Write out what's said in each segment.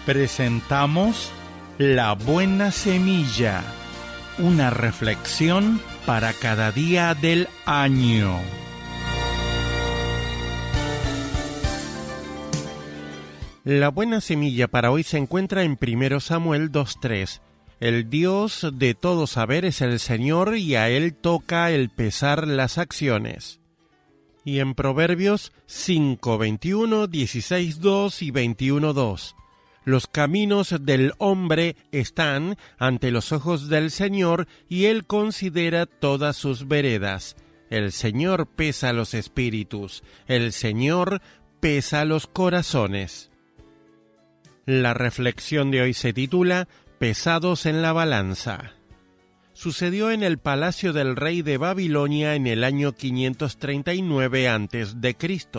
presentamos La Buena Semilla, una reflexión para cada día del año. La buena semilla para hoy se encuentra en 1 Samuel 2:3. El Dios de todo saber es el Señor y a Él toca el pesar las acciones. Y en Proverbios 5:21, 16:2 y 21:2. Los caminos del hombre están ante los ojos del Señor y Él considera todas sus veredas. El Señor pesa los espíritus, el Señor pesa los corazones. La reflexión de hoy se titula Pesados en la balanza. Sucedió en el palacio del rey de Babilonia en el año 539 a.C.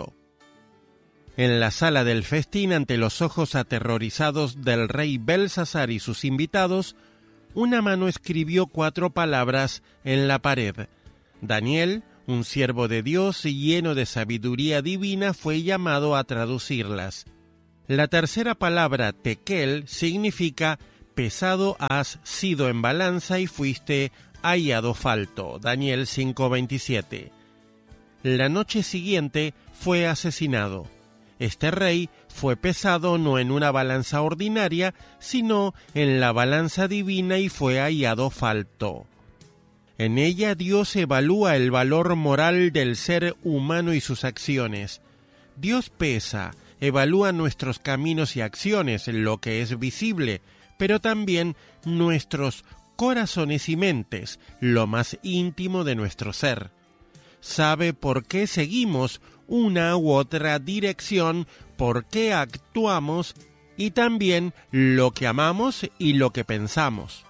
En la sala del festín, ante los ojos aterrorizados del rey Belsasar y sus invitados, una mano escribió 4 palabras en la pared. Daniel, un siervo de Dios y lleno de sabiduría divina, fue llamado a traducirlas. La tercera palabra, tekel, significa pesado has sido en balanza y fuiste hallado falto. Daniel 5:27. La noche siguiente fue asesinado. Este rey fue pesado no en una balanza ordinaria, sino en la balanza divina y fue hallado falto. En ella Dios evalúa el valor moral del ser humano y sus acciones. Dios pesa, evalúa nuestros caminos y acciones, lo que es visible, pero también nuestros corazones y mentes, lo más íntimo de nuestro ser. Sabe por qué seguimos una u otra dirección, por qué actuamos y también lo que amamos y lo que pensamos.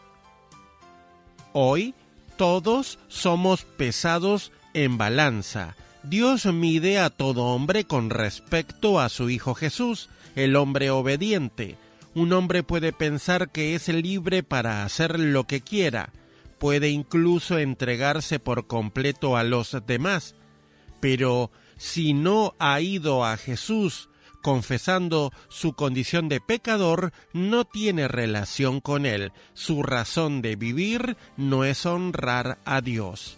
Hoy todos somos pesados en balanza. Dios mide a todo hombre con respecto a su Hijo Jesús, el hombre obediente. Un hombre puede pensar que es libre para hacer lo que quiera, puede incluso entregarse por completo a los demás, pero si no ha ido a Jesús confesando su condición de pecador, no tiene relación con Él. Su razón de vivir no es honrar a Dios.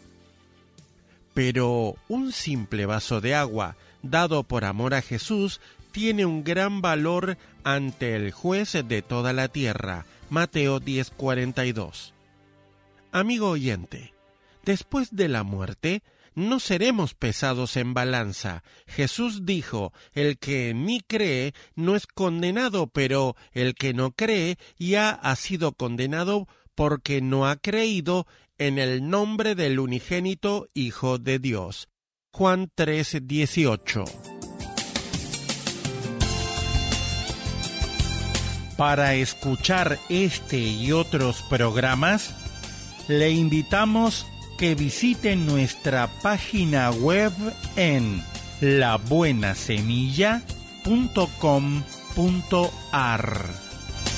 Pero un simple vaso de agua, dado por amor a Jesús, tiene un gran valor ante el juez de toda la tierra. Mateo 10:42. Amigo oyente, después de la muerte, no seremos pesados en balanza. Jesús dijo, el que en mí cree no es condenado, pero el que no cree ya ha sido condenado porque no ha creído en el nombre del unigénito Hijo de Dios. Juan 3:18. Para escuchar este y otros programas, le invitamos que visite nuestra página web en labuenasemilla.com.ar.